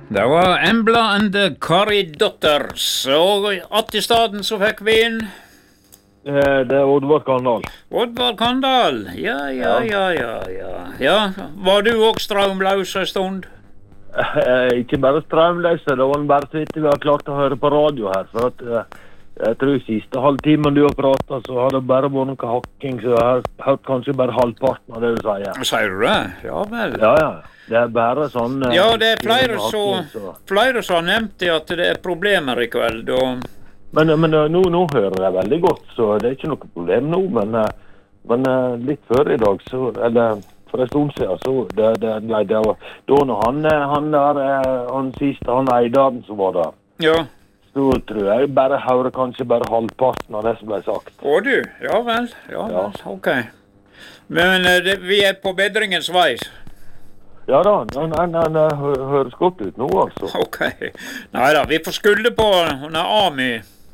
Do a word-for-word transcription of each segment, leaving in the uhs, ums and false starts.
Det var Embla and the Kari Dotters, og att i staden så fikk vi inn Eh, Det er Oddvar Kandal. Oddvar Kandal. Ja, ja, ja, ja, ja. Ja, var du også strømløs en stund? Eh, Ikke bare strømløse, det var bare så vidt vi har klart å høre på radio her. For at eh, jeg tror siste halvtimen du har pratet, så har det bare vært noe hakking, så jeg har hørt kanskje bare halvparten av det du sier. Sier du det? Ja vel. Ja, ja. Det er bare sånn... eh, Ja, det er flere hakking, så, så. flere som har nevnt det at det er problemer i kveld, og Men, men eh, nå, nå hører jeg veldig godt, så det er ikke noe problem nå. Men, eh, men eh, litt før i dag, så, eller for en stund siden, så det, det, nei, det var da når han, eh, han der, eh, han siste, han Eidaren som var der, ja. så tror jeg bare hører kanskje bare halvparten av det som ble sagt. Å du, ja vel, ja vel, ok. Men eh, det, vi er på bedringens vei. Ja da, han, han, han, han hø- høres godt ut nå, altså. Ok. Neida, vi får skulde på hun er Ami.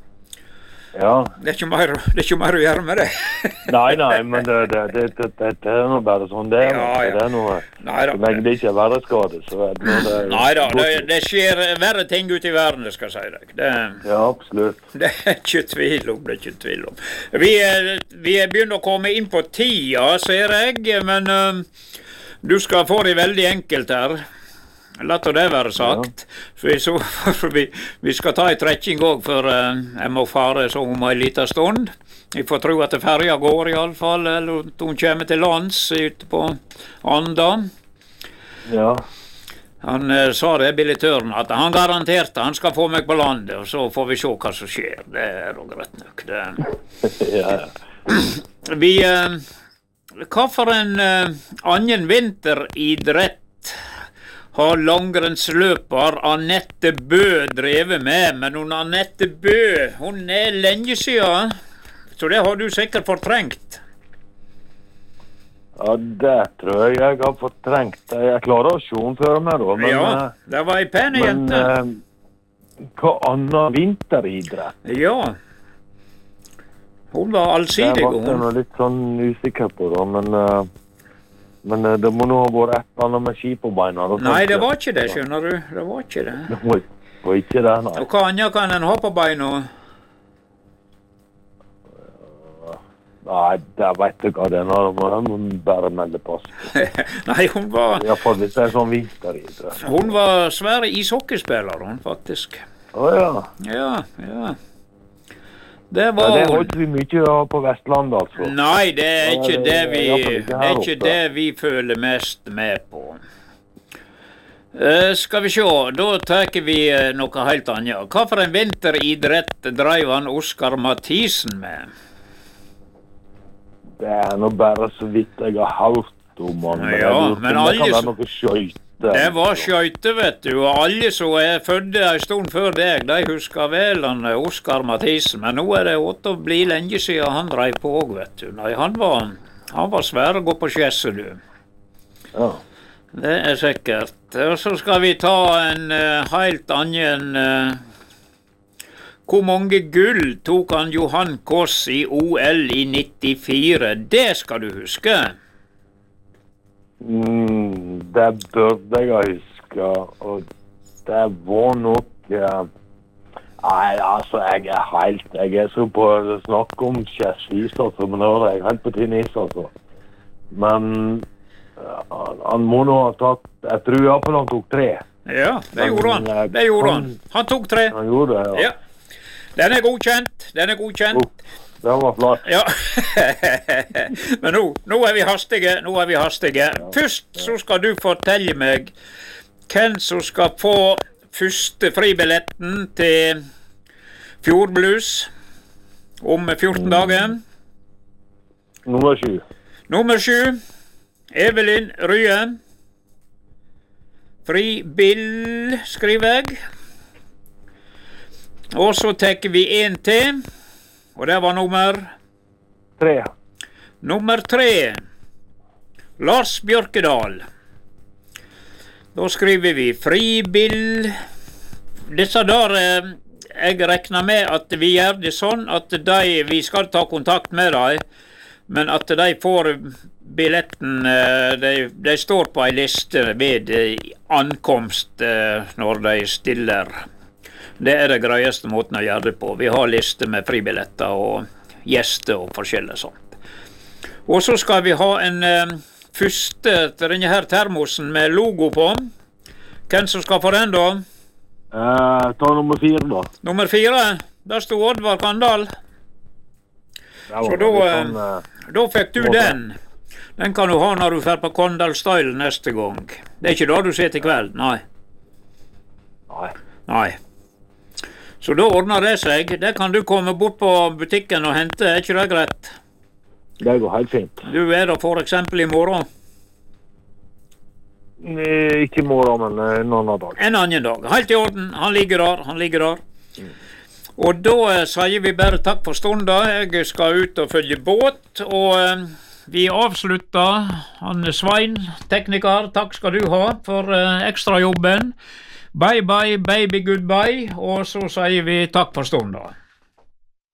Ja. Det er ikke mer, det er ikke mer å gjøre med det. Nei, nei, men det, det, det, det, det, det er nå bare sånn det er. Ja, altså. ja. Det er noe, Neida. så lenge det ikke er væreskade, så er det noe det er Neida, det, godt. det skjer verre ting ute i verden, det skal jeg si deg. Det, Ja, absolutt. det er ikke tvil om, det er ikke tvil om. Vi er, vi er begynt å komme inn på tida, ser jeg, men um, du skal få det veldig enkelt her. La det være sagt. For vi, så, for vi, vi skal ta en trekking også, for uh, jeg må fare så om en liten stund. Vi får tro at ferja går i alle fall, eller at hun kommer til lands ute på Anda. Ja. Han uh, sa det, billettøren, at han garanterte han skal få meg på landet, og så får vi se hva som skjer. Det er jo greit nok. Det. Ja. Vi, uh, hva for en uh, annen vinteridrett har langrennsløper Annette Bø drevet med, men hun Annette Bø, hun er lenge siden, så det har du sikkert fortrengt. Ja, det tror jeg jeg har fortrengt. Jeg klarer å se henne for meg da, men, Ja, eh, det var ei pene men jente. eh, hva annen vinteridrett? Ja. Hun var allsidig, Det var jeg hun. nå litt sånn usikker på da, men, eh, men eh, det må nå ha vært et eller annet med ski på beina. da, Nei, det kanskje. var ikke det, skjønner du. Det var ikke det. Det var, var ikke det, nei. Og hva annet kan en ha på beina? Nei, der vet jeg hva det er. Nå må jeg bare melde pass. Nei, hun var, I hvert fall hvis det er sånn vinteridrett. hun var svære ishockeyspiller, hun faktisk. Åja. Ja, ja. Det Ja, var det hun. har ikke vi mye av på Vestlandet, altså. Nei, det er Ja, ikke det- det vi, i hvert fall ikke det her er ikke oppe. det vi føler mest med på. Eh, skal vi se, da tar vi eh, noe helt annet. Hva for en vinteridrett drev han Oskar Mathisen med? Det er nå bare så vidt jeg har hørt om han. Ja, jeg lurer på men om det alle kan være som- noe skøyte. Det var skøyte, vet du, og alle som er fødde en stund før deg, de husker vel han eh, Oskar Mathisen, men nå er det åtte å bli lenge siden han drev på òg, vet du. Nei, han var, han var svær å gå på skjesset, du. Ja. Det er sikkert. Og så skal vi ta en uh, helt annen uh, Hvor mange gull tok han Johan Koss i O L i nittifire? Det skal du huske. Mm, det burde jeg huske, og det var nok... eh, Nei, altså, jeg er helt... Jeg er så på å snakke om skjessis, altså, men nå er jeg helt på tennis, altså. Men eh, han, han må nå ha tatt... Jeg tror i hvert fall han tok tre. Ja, det Men, gjorde han. eh, Det gjorde han. han- Han tok tre. Han gjorde det, ja. Ja. Den er godkjent. Den er godkjent. Uff, den var flott. Ja. Men nå, nå er vi hastige. Nå er vi hastige. Først så skal du fortelle meg hvem som skal få første fribilletten til Fjordblues om fjorten dager. Nummer sju. Nummer sju, Evelyn Rye. Fribill, skriver jeg. Og så tar vi en til, og det var nummer Tre. nummer tre. Lars Bjørkedal. Da skriver vi Fribill. Disse der, eh, jeg regner med at vi gjør det sånn at de, vi skal ta kontakt med dem, Men at de får billetten, de, de står på en liste ved ankomst når de stiller. Det er det greieste måten å gjøre det på. Vi har liste med fribilletter og gjester og forskjellig sånt. Og så skal vi ha en første til denne her termosen med logo på. Hvem som skal få den da? Eh, ta nummer fire da. Nummer fire? Der stod Oddvar Kandal. Så da, sånn, uh, da fikk du den. Den kan du ha når du fer på Kondal Style neste gang. Det er ikke da du ser til kveld, nei. Nei. Nei. Så da ordner det seg. Det kan du komme bort på butikken og hente, er ikke det greit? Det går helt fint. Du er da for eksempel i morgen? Ikke i morgen, men en annen dag. En annen dag. Helt i orden. Han ligger der, han ligger der. Mm. Og da eh, sier vi bare takk for stunda. Jeg skal ut og følge båt, og eh, vi avslutter. Han er Svein, tekniker, takk skal du ha for eh, ekstrajobben. Bye bye, baby goodbye, og så sier vi takk for stunda.